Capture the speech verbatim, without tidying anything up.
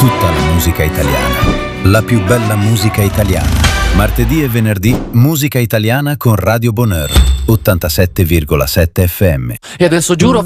tutta la musica italiana. La più bella musica italiana. Martedì e venerdì, musica italiana con Radio Bonheur, ottantasette virgola sette F M. E adesso giuro